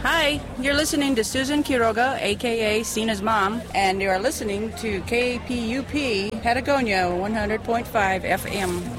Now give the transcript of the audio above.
Hi, you're listening to Susan Quiroga, a.k.a. Sina's mom, and you're listening to KPUP Patagonia 100.5 FM.